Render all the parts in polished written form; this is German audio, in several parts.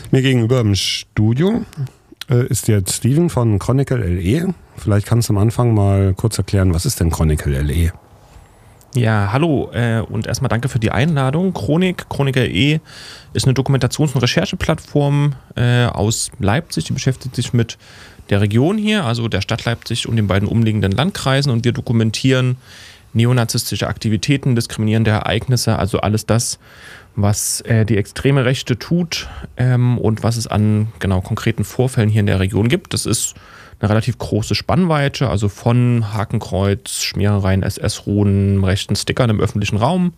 Mir gegenüber im Studio ist jetzt Steven von Chronicle LE. Vielleicht kannst du am Anfang mal kurz erklären, was ist denn Chronicle LE? Ja, hallo und erstmal danke für die Einladung. Chronicle LE ist eine Dokumentations- und Rechercheplattform aus Leipzig, die beschäftigt sich mit der Region hier, also der Stadt Leipzig und den beiden umliegenden Landkreisen, und wir dokumentieren neonazistische Aktivitäten, diskriminierende Ereignisse, also alles das, was die extreme Rechte tut und was es an konkreten Vorfällen hier in der Region gibt. Das ist eine relativ große Spannweite, also von Hakenkreuz, Schmierereien, SS-Ruhen, rechten Stickern im öffentlichen Raum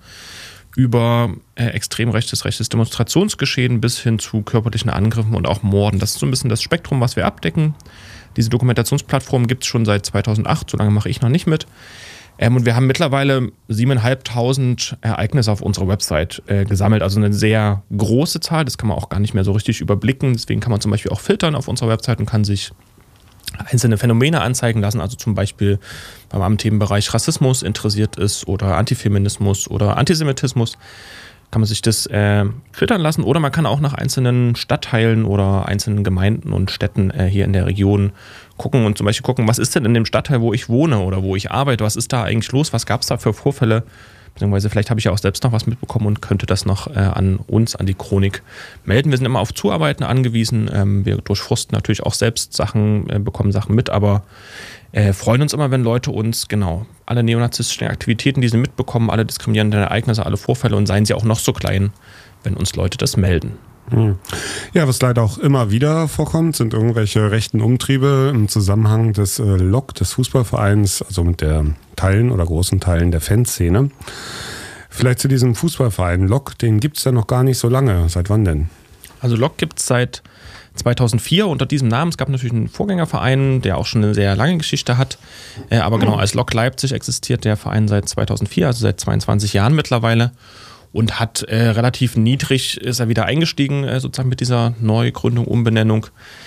über extrem rechtes Demonstrationsgeschehen bis hin zu körperlichen Angriffen und auch Morden. Das ist so ein bisschen das Spektrum, was wir abdecken. Diese Dokumentationsplattform gibt es schon seit 2008, so lange mache ich noch nicht mit. Und wir haben mittlerweile 7.500 Ereignisse auf unserer Website gesammelt, also eine sehr große Zahl, das kann man auch gar nicht mehr so richtig überblicken. Deswegen kann man zum Beispiel auch filtern auf unserer Website und kann sich einzelne Phänomene anzeigen lassen, also zum Beispiel, wenn man am Themenbereich Rassismus interessiert ist oder Antifeminismus oder Antisemitismus, kann man sich das filtern lassen, oder man kann auch nach einzelnen Stadtteilen oder einzelnen Gemeinden und Städten hier in der Region gucken und zum Beispiel gucken, was ist denn in dem Stadtteil, wo ich wohne oder wo ich arbeite, was ist da eigentlich los, was gab es da für Vorfälle, beziehungsweise vielleicht habe ich ja auch selbst noch was mitbekommen und könnte das noch an uns, an die Chronik melden. Wir sind immer auf Zuarbeiten angewiesen, wir durchforsten natürlich auch selbst Sachen, bekommen Sachen mit, aber freuen uns immer, wenn Leute uns alle neonazistischen Aktivitäten, die sie mitbekommen, alle diskriminierenden Ereignisse, alle Vorfälle, und seien sie auch noch so klein, wenn uns Leute das melden. Ja, was leider auch immer wieder vorkommt, sind irgendwelche rechten Umtriebe im Zusammenhang des LOC, des Fußballvereins, also mit der Teilen oder großen Teilen der Fanszene. Vielleicht zu diesem Fußballverein LOC, den gibt es ja noch gar nicht so lange. Seit wann denn? Also LOC gibt es seit 2004 unter diesem Namen. Es gab natürlich einen Vorgängerverein, der auch schon eine sehr lange Geschichte hat. Aber als LOC Leipzig existiert der Verein seit 2004, also seit 22 Jahren mittlerweile. Und hat relativ niedrig, ist er wieder eingestiegen, sozusagen mit dieser Neugründung, Umbenennung.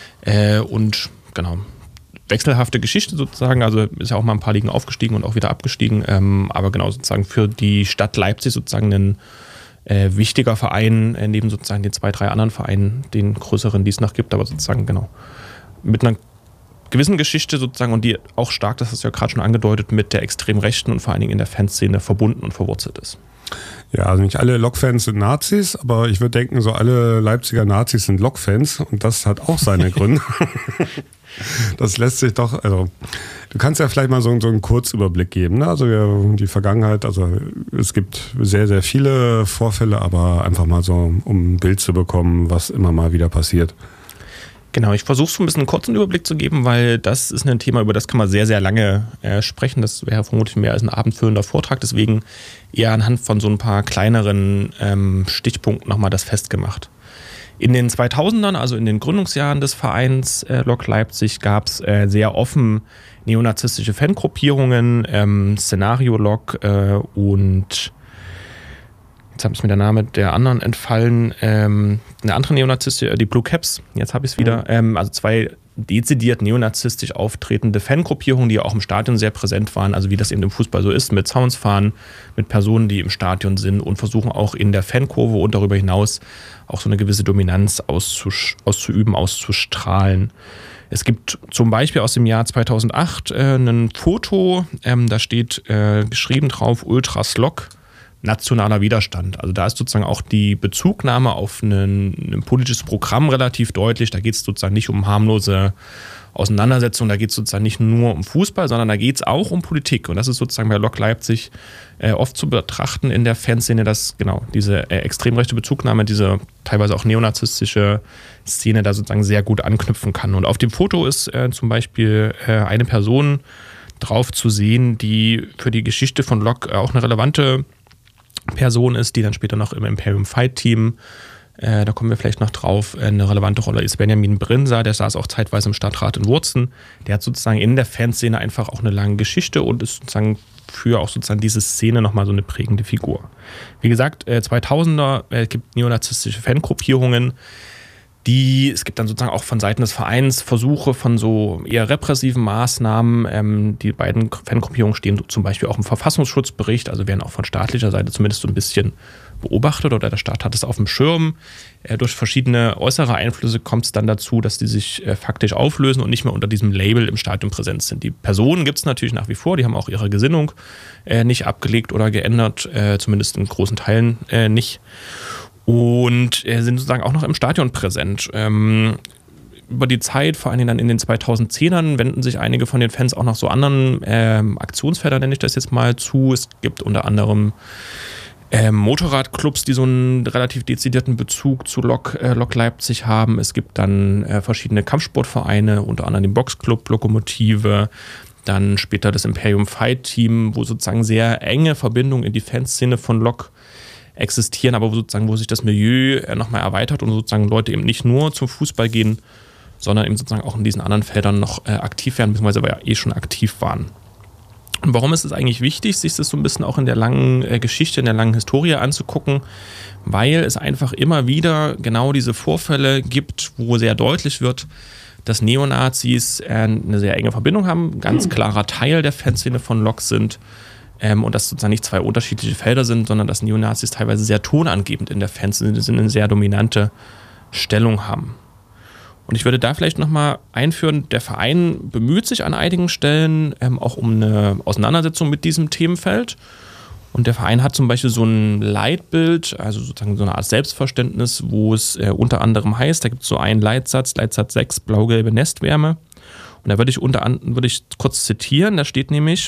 Und wechselhafte Geschichte sozusagen. Also ist ja auch mal ein paar Ligen aufgestiegen und auch wieder abgestiegen. Aber sozusagen für die Stadt Leipzig sozusagen ein wichtiger Verein, neben sozusagen den 2, 3 anderen Vereinen, den größeren, die es noch gibt, aber sozusagen mit einer gewissen Geschichte sozusagen, und die auch stark, das hast du ja gerade schon angedeutet, mit der extrem Rechten und vor allen Dingen in der Fanszene verbunden und verwurzelt ist. Ja, also nicht alle LOC-Fans sind Nazis, aber ich würde denken, so alle Leipziger Nazis sind LOC-Fans, und das hat auch seine Gründe. Das lässt sich doch, also du kannst ja vielleicht mal so einen Kurzüberblick geben, ne? Also die Vergangenheit, also es gibt sehr, sehr viele Vorfälle, aber einfach mal so, um ein Bild zu bekommen, was immer mal wieder passiert. Genau, ich versuche so ein bisschen einen kurzen Überblick zu geben, weil das ist ein Thema, über das kann man sehr, sehr lange sprechen. Das wäre vermutlich mehr als ein abendfüllender Vortrag, deswegen eher anhand von so ein paar kleineren Stichpunkten nochmal das festgemacht. In den 2000ern, also in den Gründungsjahren des Vereins LOC Leipzig, gab es sehr offen neonazistische Fangruppierungen, Szenario-LOC und jetzt habe ich mir der Name der anderen entfallen, eine andere neonazistische, die Blue Caps, jetzt habe ich es wieder, also 2 dezidiert neonazistisch auftretende Fangruppierungen, die auch im Stadion sehr präsent waren, also wie das eben im Fußball so ist, mit Soundsfahren, mit Personen, die im Stadion sind und versuchen auch in der Fankurve und darüber hinaus auch so eine gewisse Dominanz auszuüben, auszustrahlen. Es gibt zum Beispiel aus dem Jahr 2008 ein Foto, da steht geschrieben drauf, Ultras LOC, nationaler Widerstand. Also da ist sozusagen auch die Bezugnahme auf ein politisches Programm relativ deutlich. Da geht es sozusagen nicht um harmlose Auseinandersetzungen, da geht es sozusagen nicht nur um Fußball, sondern da geht es auch um Politik. Und das ist sozusagen bei LOC Leipzig oft zu betrachten in der Fanszene, dass diese extrem rechte Bezugnahme, diese teilweise auch neonazistische Szene da sozusagen sehr gut anknüpfen kann. Und auf dem Foto ist zum Beispiel eine Person drauf zu sehen, die für die Geschichte von LOC auch eine relevante Person ist, die dann später noch im Imperium Fight Team, da kommen wir vielleicht noch drauf, eine relevante Rolle ist Benjamin Brinsa, der saß auch zeitweise im Stadtrat in Wurzen. Der hat sozusagen in der Fanszene einfach auch eine lange Geschichte und ist sozusagen für auch sozusagen diese Szene nochmal so eine prägende Figur. Wie gesagt, 2000er gibt neonazistische Fangruppierungen, es gibt dann sozusagen auch von Seiten des Vereins Versuche von so eher repressiven Maßnahmen. Die beiden Fangruppierungen stehen zum Beispiel auch im Verfassungsschutzbericht, also werden auch von staatlicher Seite zumindest so ein bisschen beobachtet oder der Staat hat es auf dem Schirm. Durch verschiedene äußere Einflüsse kommt es dann dazu, dass die sich faktisch auflösen und nicht mehr unter diesem Label im Stadion präsent sind. Die Personen gibt es natürlich nach wie vor, die haben auch ihre Gesinnung nicht abgelegt oder geändert, zumindest in großen Teilen nicht. Und sind sozusagen auch noch im Stadion präsent. Über die Zeit, vor allem dann in den 2010ern, wenden sich einige von den Fans auch noch so anderen Aktionsfeldern, nenne ich das jetzt mal, zu. Es gibt unter anderem Motorradclubs, die so einen relativ dezidierten Bezug zu Lok Leipzig haben. Es gibt dann verschiedene Kampfsportvereine, unter anderem den Boxclub, Lokomotive, dann später das Imperium Fight Team, wo sozusagen sehr enge Verbindungen in die Fanszene von Lok existieren, aber wo sich das Milieu nochmal erweitert und sozusagen Leute eben nicht nur zum Fußball gehen, sondern eben sozusagen auch in diesen anderen Feldern noch aktiv werden, beziehungsweise aber ja schon aktiv waren. Und warum ist es eigentlich wichtig, sich das so ein bisschen auch in der langen Geschichte, in der langen Historie anzugucken? Weil es einfach immer wieder genau diese Vorfälle gibt, wo sehr deutlich wird, dass Neonazis eine sehr enge Verbindung haben, ein ganz klarer Teil der Fanszene von Lok sind und dass sozusagen nicht zwei unterschiedliche Felder sind, sondern dass Neonazis teilweise sehr tonangebend in der Fanszene sind, eine sehr dominante Stellung haben. Und ich würde da vielleicht nochmal einführen, der Verein bemüht sich an einigen Stellen auch um eine Auseinandersetzung mit diesem Themenfeld. Und der Verein hat zum Beispiel so ein Leitbild, also sozusagen so eine Art Selbstverständnis, wo es unter anderem heißt, da gibt es so einen Leitsatz 6, blau-gelbe Nestwärme. Und da würde ich kurz zitieren, da steht nämlich: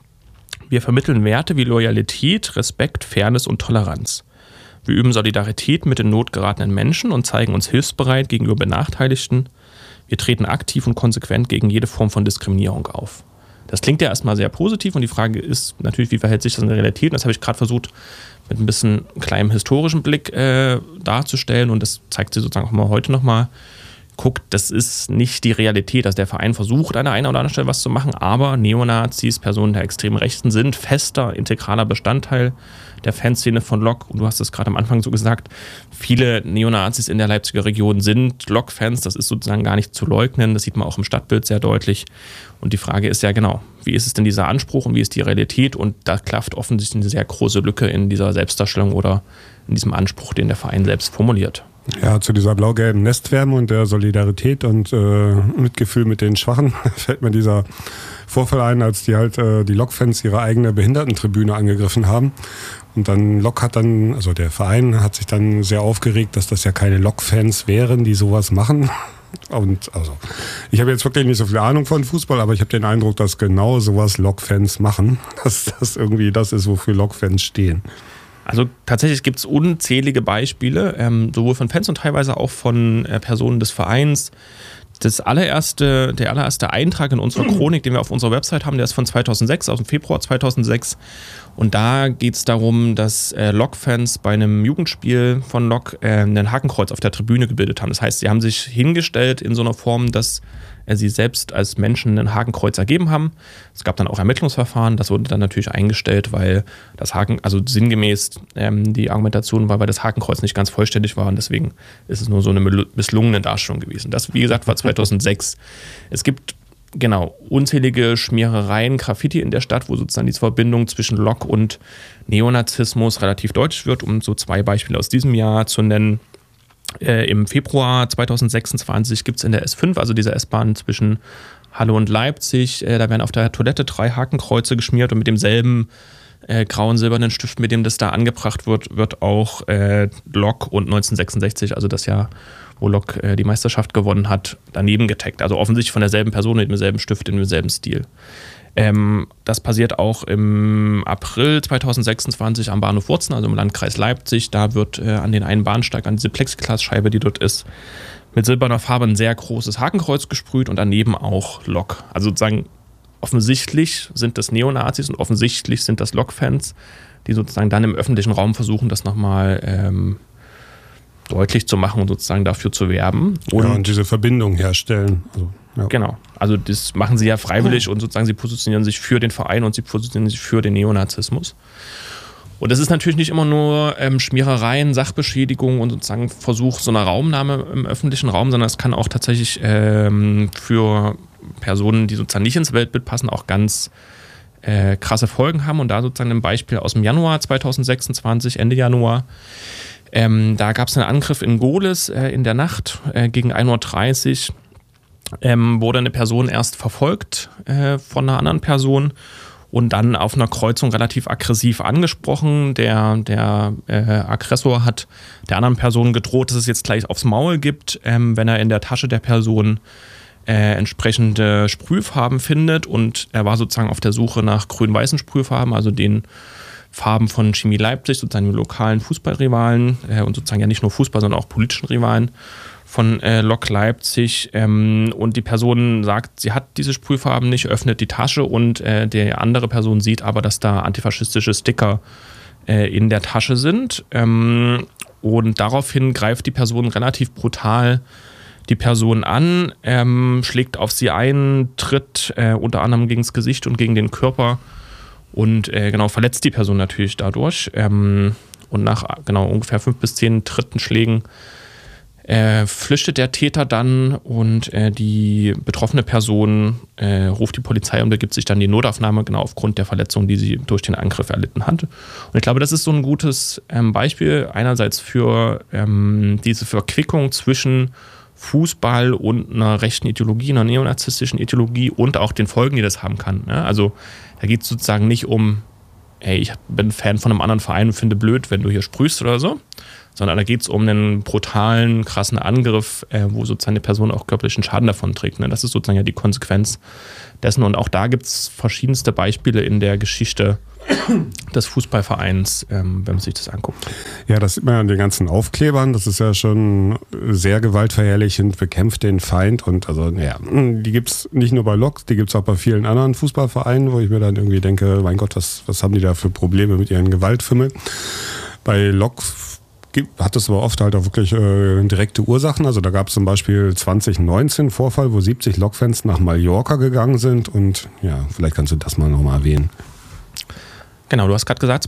Wir vermitteln Werte wie Loyalität, Respekt, Fairness und Toleranz. Wir üben Solidarität mit in Not geratenen Menschen und zeigen uns hilfsbereit gegenüber Benachteiligten. Wir treten aktiv und konsequent gegen jede Form von Diskriminierung auf. Das klingt ja erstmal sehr positiv und die Frage ist natürlich, wie verhält sich das in der Realität? Und das habe ich gerade versucht, mit ein bisschen kleinem historischen Blick darzustellen und das zeigt sich sozusagen auch mal heute nochmal. Guckt, das ist nicht die Realität, dass der Verein versucht, an der einen oder anderen Stelle was zu machen, aber Neonazis, Personen der extremen Rechten sind fester, integraler Bestandteil der Fanszene von Lok. Und du hast es gerade am Anfang so gesagt, viele Neonazis in der Leipziger Region sind Lok-Fans, das ist sozusagen gar nicht zu leugnen, das sieht man auch im Stadtbild sehr deutlich. Und die Frage ist ja genau, wie ist es denn dieser Anspruch und wie ist die Realität? Und da klafft offensichtlich eine sehr große Lücke in dieser Selbstdarstellung oder in diesem Anspruch, den der Verein selbst formuliert. Ja, zu dieser blau-gelben Nestwärme und der Solidarität und Mitgefühl mit den Schwachen fällt mir dieser Vorfall ein, als die Lok-Fans ihre eigene Behindertentribüne angegriffen haben. Und dann also der Verein hat sich dann sehr aufgeregt, dass das ja keine Lok-Fans wären, die sowas machen. Und also, ich habe jetzt wirklich nicht so viel Ahnung von Fußball, aber ich habe den Eindruck, dass genau sowas Lok-Fans machen. Dass das irgendwie das ist, wofür Lok-Fans stehen. Also tatsächlich gibt es unzählige Beispiele, sowohl von Fans und teilweise auch von Personen des Vereins. Der allererste Eintrag in unserer Chronik, den wir auf unserer Website haben, der ist von 2006, aus dem Februar 2006. Und da geht es darum, dass Lok-Fans bei einem Jugendspiel von Lok ein Hakenkreuz auf der Tribüne gebildet haben. Das heißt, sie haben sich hingestellt in so einer Form, dass sie selbst als Menschen ein Hakenkreuz ergeben haben. Es gab dann auch Ermittlungsverfahren, das wurde dann natürlich eingestellt, weil also sinngemäß die Argumentation war, weil das Hakenkreuz nicht ganz vollständig war und deswegen ist es nur so eine misslungene Darstellung gewesen. Das, wie gesagt, war 2006. Es gibt unzählige Schmierereien, Graffiti in der Stadt, wo sozusagen diese Verbindung zwischen Lok und Neonazismus relativ deutlich wird, um so zwei Beispiele aus diesem Jahr zu nennen. Im Februar 2026 gibt es in der S5, also dieser S-Bahn zwischen Halle und Leipzig, da werden auf der Toilette 3 Hakenkreuze geschmiert und mit demselben grauen silbernen Stift, mit dem das da angebracht wird auch Lok und 1966, also das Jahr, wo Lok die Meisterschaft gewonnen hat, daneben getaggt. Also offensichtlich von derselben Person mit demselben Stift in demselben Stil. Das passiert auch im April 2026 am Bahnhof Wurzen, also im Landkreis Leipzig. Da wird an den einen Bahnsteig, an diese Plexiglasscheibe, die dort ist, mit silberner Farbe ein sehr großes Hakenkreuz gesprüht und daneben auch Lok. Also sozusagen offensichtlich sind das Neonazis und offensichtlich sind das Lok-Fans, die sozusagen dann im öffentlichen Raum versuchen, das nochmal deutlich zu machen und sozusagen dafür zu werben. Und diese Verbindung herstellen. Ja. Genau, also das machen sie ja freiwillig und sozusagen sie positionieren sich für den Verein und sie positionieren sich für den Neonazismus. Und das ist natürlich nicht immer nur Schmierereien, Sachbeschädigung und sozusagen Versuch so einer Raumnahme im öffentlichen Raum, sondern es kann auch tatsächlich für Personen, die sozusagen nicht ins Weltbild passen, auch ganz krasse Folgen haben. Und da sozusagen ein Beispiel aus dem Januar 2026, Ende Januar. Da gab es einen Angriff in Gohlis in der Nacht gegen 1.30 Uhr. Wurde eine Person erst verfolgt von einer anderen Person und dann auf einer Kreuzung relativ aggressiv angesprochen. Der Aggressor hat der anderen Person gedroht, dass es jetzt gleich aufs Maul gibt, wenn er in der Tasche der Person entsprechende Sprühfarben findet. Und er war sozusagen auf der Suche nach grün-weißen Sprühfarben, also den Farben von Chemie Leipzig, sozusagen dem lokalen Fußballrivalen und sozusagen ja nicht nur Fußball, sondern auch politischen Rivalen von Lok Leipzig. Und die Person sagt, sie hat diese Sprühfarben nicht, öffnet die Tasche und die andere Person sieht aber, dass da antifaschistische Sticker in der Tasche sind. Und daraufhin greift die Person relativ brutal die Person an, schlägt auf sie ein, tritt unter anderem gegen das Gesicht und gegen den Körper und verletzt die Person natürlich dadurch. Und nach ungefähr 5 bis 10 Schlägen flüchtet der Täter dann und die betroffene Person ruft die Polizei und begibt sich dann in die Notaufnahme, genau aufgrund der Verletzung, die sie durch den Angriff erlitten hat. Und ich glaube, das ist so ein gutes Beispiel einerseits für diese Verquickung zwischen Fußball und einer rechten Ideologie, einer neonazistischen Ideologie und auch den Folgen, die das haben kann. Ja? Also da geht es sozusagen nicht um, ich bin Fan von einem anderen Verein und finde blöd, wenn du hier sprühst oder so, sondern da geht es um einen brutalen, krassen Angriff, wo sozusagen eine Person auch körperlichen Schaden davon trägt. Ne? Das ist sozusagen ja die Konsequenz dessen. Und auch da gibt es verschiedenste Beispiele in der Geschichte des Fußballvereins, wenn man sich das anguckt. Ja, das sieht man an den ganzen Aufklebern. Das ist ja schon sehr gewaltverherrlichend, bekämpft den Feind. Und also, ja, die gibt es nicht nur bei Lok, die gibt es auch bei vielen anderen Fußballvereinen, wo ich mir dann irgendwie denke, mein Gott, was haben die da für Probleme mit ihren Gewaltfimmeln? Bei Lok hat es aber oft halt auch wirklich direkte Ursachen. Also da gab es zum Beispiel 2019 einen Vorfall, wo 70 Lok-Fans nach Mallorca gegangen sind. Und ja, vielleicht kannst du das mal nochmal erwähnen. Genau, du hast gerade gesagt,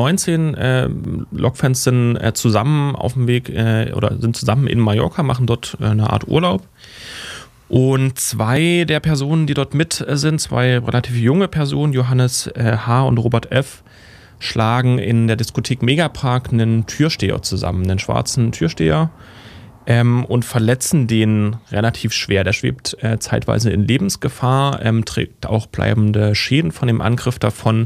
2019 Lok-Fans sind zusammen auf dem Weg oder sind zusammen in Mallorca, machen dort eine Art Urlaub. Und 2 der Personen, die dort mit sind, 2 relativ junge Personen, Johannes H. und Robert F., schlagen in der Diskothek Megapark einen Türsteher zusammen, einen schwarzen Türsteher, und verletzen den relativ schwer. Der schwebt zeitweise in Lebensgefahr, trägt auch bleibende Schäden von dem Angriff davon,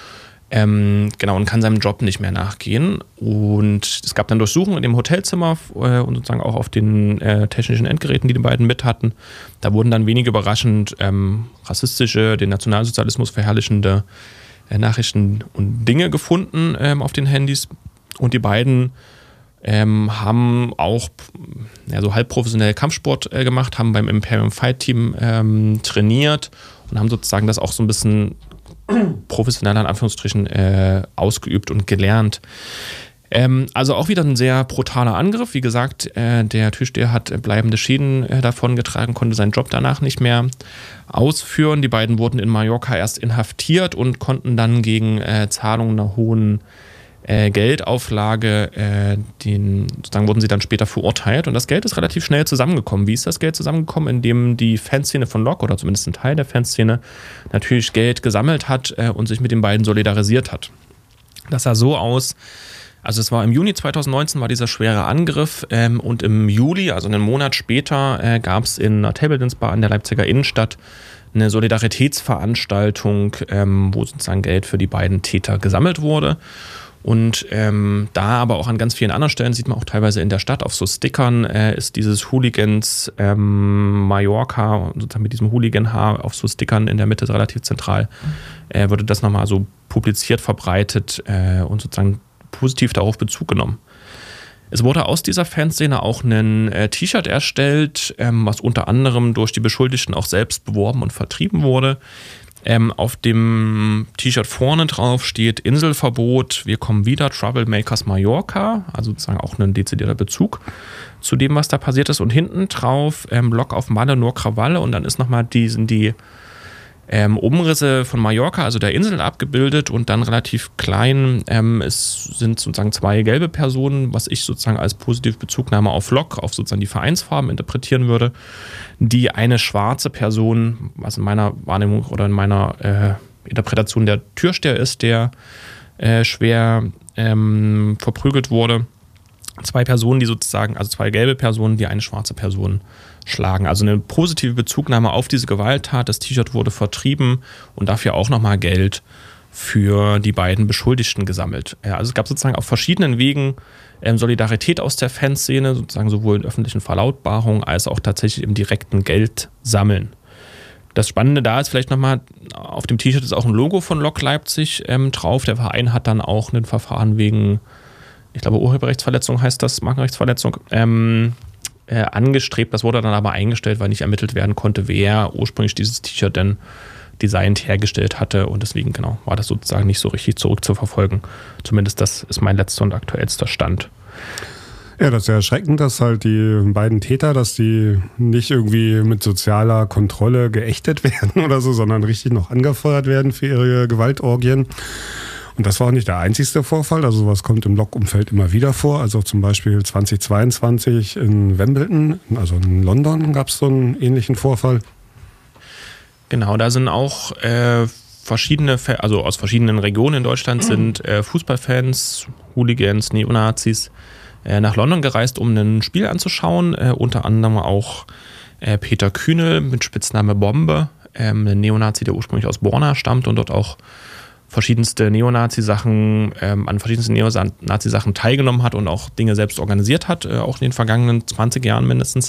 und kann seinem Job nicht mehr nachgehen. Und es gab dann Durchsuchungen in dem Hotelzimmer und sozusagen auch auf den technischen Endgeräten, die die beiden mit hatten. Da wurden dann wenig überraschend rassistische, den Nationalsozialismus verherrlichende Nachrichten und Dinge gefunden auf den Handys. Und die beiden haben auch so halbprofessionell Kampfsport gemacht, haben beim Imperium Fight Team trainiert und haben sozusagen das auch so ein bisschen professioneller in Anführungsstrichen ausgeübt und gelernt. Also auch wieder ein sehr brutaler Angriff. Wie gesagt, der Türsteher hat bleibende Schäden davon getragen, konnte seinen Job danach nicht mehr ausführen. Die beiden wurden in Mallorca erst inhaftiert und konnten dann gegen Zahlung einer hohen Geldauflage, sozusagen wurden sie dann später verurteilt. Und das Geld ist relativ schnell zusammengekommen. Wie ist das Geld zusammengekommen? Indem die Fanszene von Lok oder zumindest ein Teil der Fanszene natürlich Geld gesammelt hat und sich mit den beiden solidarisiert hat. Das sah so aus. Also es war im Juni 2019 war dieser schwere Angriff und im Juli, also einen Monat später, gab es in einer Table Dance Bar in der Leipziger Innenstadt eine Solidaritätsveranstaltung, wo sozusagen Geld für die beiden Täter gesammelt wurde. Und da aber auch an ganz vielen anderen Stellen, sieht man auch teilweise in der Stadt auf so Stickern, ist dieses Hooligans Mallorca, sozusagen mit diesem Hooligan-Haar auf so Stickern in der Mitte relativ zentral, wurde das nochmal so publiziert, verbreitet und sozusagen positiv darauf Bezug genommen. Es wurde aus dieser Fanszene auch ein T-Shirt erstellt, was unter anderem durch die Beschuldigten auch selbst beworben und vertrieben wurde. Auf dem T-Shirt vorne drauf steht Inselverbot, wir kommen wieder, Troublemakers Mallorca, also sozusagen auch ein dezidierter Bezug zu dem, was da passiert ist. Und hinten drauf Lok auf Malle, nur Krawalle, und dann ist nochmal die Umrisse von Mallorca, also der Insel, abgebildet und dann relativ klein es sind sozusagen 2 gelbe Personen, was ich sozusagen als positive Bezugnahme auf Lok, auf sozusagen die Vereinsfarben interpretieren würde, die eine schwarze Person, was in meiner Wahrnehmung oder in meiner Interpretation der Türsteher ist, der schwer verprügelt wurde. 2 Personen, die sozusagen, also 2 gelbe Personen, die eine schwarze Person schlagen. Also eine positive Bezugnahme auf diese Gewalttat. Das T-Shirt wurde vertrieben und dafür auch nochmal Geld für die beiden Beschuldigten gesammelt. Ja, also es gab sozusagen auf verschiedenen Wegen Solidarität aus der Fanszene, sozusagen sowohl in öffentlichen Verlautbarungen als auch tatsächlich im direkten Geld sammeln. Das Spannende da ist vielleicht nochmal, auf dem T-Shirt ist auch ein Logo von Lok Leipzig drauf. Der Verein hat dann auch ein Verfahren wegen, ich glaube, Urheberrechtsverletzung heißt das, Markenrechtsverletzung, angestrebt. Das wurde dann aber eingestellt, weil nicht ermittelt werden konnte, wer ursprünglich dieses T-Shirt denn designt hergestellt hatte. Und deswegen, genau, war das sozusagen nicht so richtig zurückzuverfolgen. Zumindest das ist mein letzter und aktuellster Stand. Ja, das ist ja erschreckend, dass halt die beiden Täter, dass die nicht irgendwie mit sozialer Kontrolle geächtet werden oder so, sondern richtig noch angefeuert werden für ihre Gewaltorgien. Und das war auch nicht der einzigste Vorfall. Also sowas kommt im Lok-Umfeld immer wieder vor. Also zum Beispiel 2022 in Wimbledon, also in London, gab es so einen ähnlichen Vorfall. Genau, da sind auch verschiedene, also aus verschiedenen Regionen in Deutschland sind Fußballfans, Hooligans, Neonazis nach London gereist, um ein Spiel anzuschauen. Unter anderem auch Peter Kühnel mit Spitzname Bombe, ein Neonazi, der ursprünglich aus Borna stammt und dort auch verschiedenste Neonazi-Sachen, an verschiedensten Neonazi-Sachen teilgenommen hat und auch Dinge selbst organisiert hat, auch in den vergangenen 20 Jahren mindestens.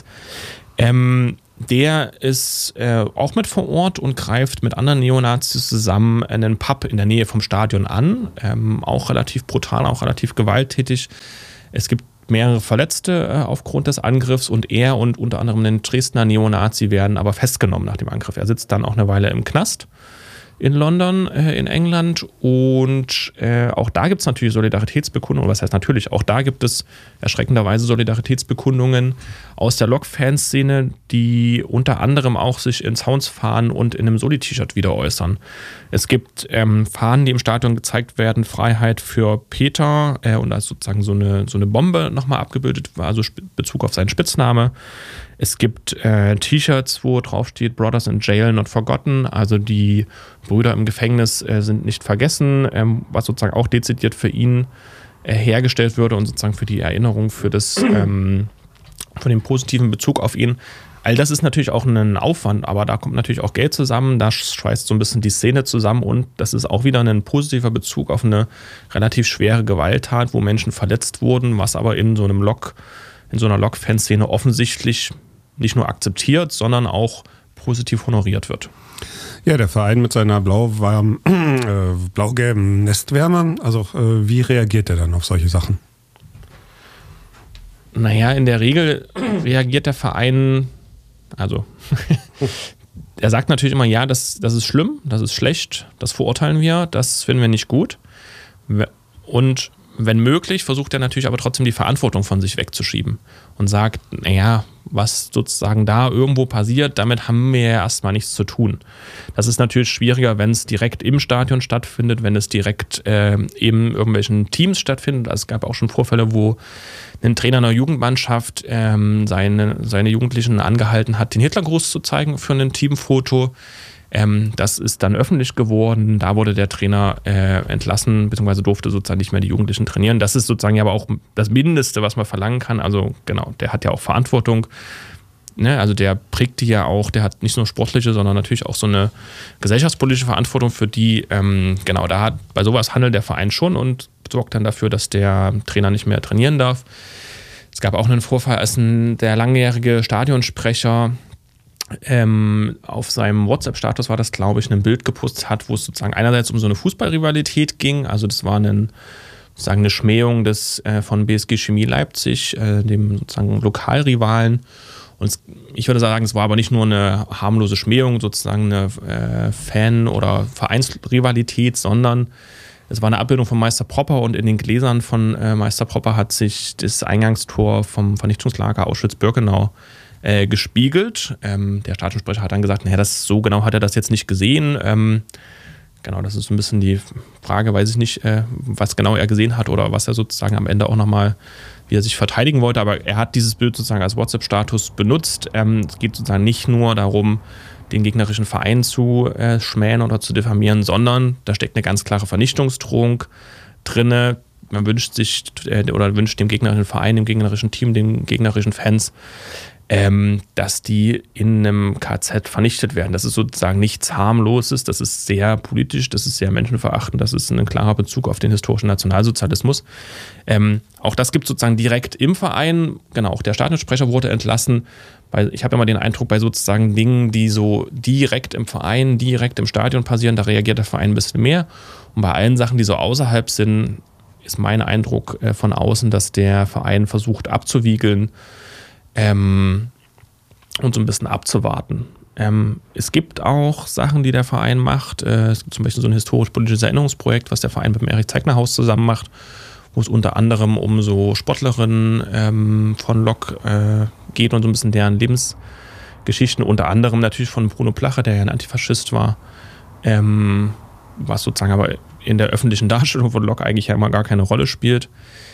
Der ist auch mit vor Ort und greift mit anderen Neonazis zusammen einen Pub in der Nähe vom Stadion an. Auch relativ brutal, auch relativ gewalttätig. Es gibt mehrere Verletzte aufgrund des Angriffs und er und unter anderem ein Dresdner Neonazi werden aber festgenommen nach dem Angriff. Er sitzt dann auch eine Weile im Knast in London, in England, und auch da gibt es natürlich Solidaritätsbekundungen, was heißt natürlich, auch da gibt es erschreckenderweise Solidaritätsbekundungen aus der Lok-Fanszene, die unter anderem auch sich in Sounds-Fahnen und in einem Soli-T-Shirt wieder äußern. Es gibt Fahnen, die im Stadion gezeigt werden, Freiheit für Peter, und als sozusagen so eine Bombe nochmal abgebildet war, also Bezug auf seinen Spitzname. Es gibt T-Shirts, wo drauf steht Brothers in Jail not forgotten, also die Brüder im Gefängnis sind nicht vergessen, was sozusagen auch dezidiert für ihn hergestellt würde und sozusagen für die Erinnerung, für den positiven Bezug auf ihn. All das ist natürlich auch ein Aufwand, aber da kommt natürlich auch Geld zusammen, da schweißt so ein bisschen die Szene zusammen und das ist auch wieder ein positiver Bezug auf eine relativ schwere Gewalttat, wo Menschen verletzt wurden, was aber in so einer Lok-Fanszene offensichtlich nicht nur akzeptiert, sondern auch positiv honoriert wird. Ja, der Verein mit seiner blau-gelben Nestwärme, also wie reagiert der dann auf solche Sachen? Naja, in der Regel reagiert der Verein, also er sagt natürlich immer, ja, das ist schlimm, das ist schlecht, das verurteilen wir, das finden wir nicht gut. Und wenn möglich, versucht er natürlich aber trotzdem die Verantwortung von sich wegzuschieben und sagt, naja, was sozusagen da irgendwo passiert, damit haben wir ja erstmal nichts zu tun. Das ist natürlich schwieriger, wenn es direkt im Stadion stattfindet, wenn es direkt eben irgendwelchen Teams stattfindet. Also es gab auch schon Vorfälle, wo ein Trainer einer Jugendmannschaft seine Jugendlichen angehalten hat, den Hitlergruß zu zeigen für ein Teamfoto. Das ist dann öffentlich geworden. Da wurde der Trainer entlassen, beziehungsweise durfte sozusagen nicht mehr die Jugendlichen trainieren. Das ist sozusagen ja aber auch das Mindeste, was man verlangen kann. Also genau, der hat ja auch Verantwortung. Ne? Also der prägt die ja auch, der hat nicht nur sportliche, sondern natürlich auch so eine gesellschaftspolitische Verantwortung, für die, genau, bei sowas handelt der Verein schon und sorgt dann dafür, dass der Trainer nicht mehr trainieren darf. Es gab auch einen Vorfall, als der langjährige Stadionsprecher auf seinem WhatsApp-Status war das, glaube ich, ein Bild gepostet hat, wo es sozusagen einerseits um so eine Fußballrivalität ging, also das war sozusagen eine Schmähung von BSG Chemie Leipzig, dem sozusagen Lokalrivalen. Und ich würde sagen, es war aber nicht nur eine harmlose Schmähung, sozusagen eine Fan- oder Vereinsrivalität, sondern es war eine Abbildung von Meister Propper und in den Gläsern von Meister Propper hat sich das Eingangstor vom Vernichtungslager Auschwitz-Birkenau gespiegelt. Der Stadionsprecher hat dann gesagt, naja, so genau hat er das jetzt nicht gesehen. Genau, das ist so ein bisschen die Frage, weiß ich nicht, was genau er gesehen hat oder was er sozusagen am Ende auch nochmal, wie er sich verteidigen wollte, aber er hat dieses Bild sozusagen als WhatsApp-Status benutzt. Es geht sozusagen nicht nur darum, den gegnerischen Verein zu schmähen oder zu diffamieren, sondern da steckt eine ganz klare Vernichtungsdrohung drinne. Man wünscht sich oder wünscht dem gegnerischen Verein, dem gegnerischen Team, den gegnerischen Fans, dass die in einem KZ vernichtet werden. Das ist sozusagen nichts Harmloses, das ist sehr politisch, das ist sehr menschenverachtend, das ist ein klarer Bezug auf den historischen Nationalsozialismus. Auch das gibt es sozusagen direkt im Verein. Genau, auch der Stadionsprecher wurde entlassen. Weil ich habe immer den Eindruck, bei sozusagen Dingen, die so direkt im Verein, direkt im Stadion passieren, da reagiert der Verein ein bisschen mehr. Und bei allen Sachen, die so außerhalb sind, ist mein Eindruck von außen, dass der Verein versucht abzuwiegeln, und so ein bisschen abzuwarten. Es gibt auch Sachen, die der Verein macht. Es gibt zum Beispiel so ein historisch-politisches Erinnerungsprojekt, was der Verein mit dem Erich-Zeigner-Haus zusammen macht, wo es unter anderem um so Sportlerinnen von Lok geht und so ein bisschen deren Lebensgeschichten, unter anderem natürlich von Bruno Plache, der ja ein Antifaschist war, was sozusagen aber in der öffentlichen Darstellung von Lok eigentlich ja immer gar keine Rolle spielt.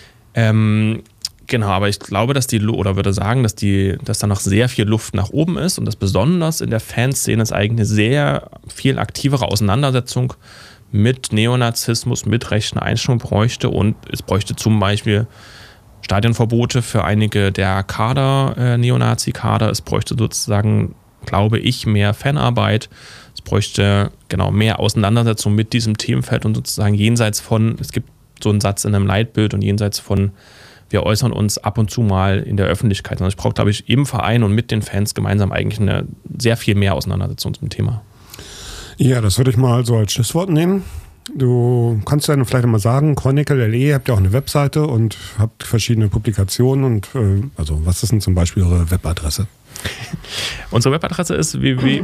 Genau, aber ich glaube, dass würde sagen, dass da noch sehr viel Luft nach oben ist und dass besonders in der Fanszene es eigentlich eine sehr viel aktivere Auseinandersetzung mit Neonazismus, mit rechten Einstellungen bräuchte, und es bräuchte zum Beispiel Stadionverbote für einige der Kader, Neonazi-Kader. Es bräuchte sozusagen, glaube ich, mehr Fanarbeit. Es bräuchte mehr Auseinandersetzung mit diesem Themenfeld und sozusagen jenseits von, es gibt so einen Satz in einem Leitbild, und jenseits von wir äußern uns ab und zu mal in der Öffentlichkeit. Also ich brauche, glaube ich, im Verein und mit den Fans gemeinsam eigentlich eine sehr viel mehr Auseinandersetzung zum Thema. Ja, das würde ich mal so als Schlusswort nehmen. Du kannst ja vielleicht mal sagen, Chronicle.de, habt ja auch eine Webseite und habt verschiedene Publikationen. Und also was ist denn zum Beispiel eure Webadresse? Unsere Webadresse ist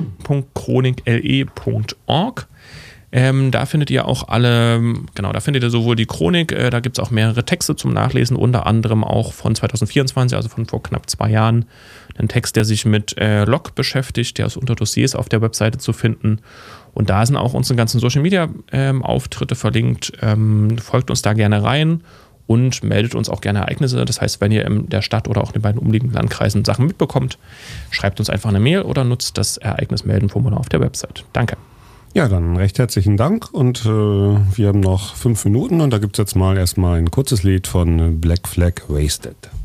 www.chronicle.org. Da findet ihr auch da findet ihr sowohl die Chronik, da gibt es auch mehrere Texte zum Nachlesen, unter anderem auch von 2024, also von vor knapp 2 Jahren, ein Text, der sich mit Lok beschäftigt, der ist unter Dossiers auf der Webseite zu finden. Und da sind auch unsere ganzen Social-Media-Auftritte verlinkt. Folgt uns da gerne rein und meldet uns auch gerne Ereignisse. Das heißt, wenn ihr in der Stadt oder auch in den beiden umliegenden Landkreisen Sachen mitbekommt, schreibt uns einfach eine Mail oder nutzt das Ereignis-Melden-Formular auf der Website. Danke. Ja, dann recht herzlichen Dank, und wir haben noch 5 Minuten, und da gibt es jetzt erstmal ein kurzes Lied von Black Flag Wasted.